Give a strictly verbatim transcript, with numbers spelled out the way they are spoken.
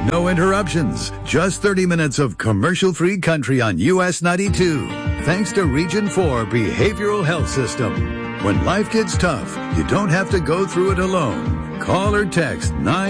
No interruptions. Just thirty minutes of commercial-free country on U S ninety-two. Thanks to Region four Behavioral Health System. When life gets tough, you don't have to go through it alone. Call or text nine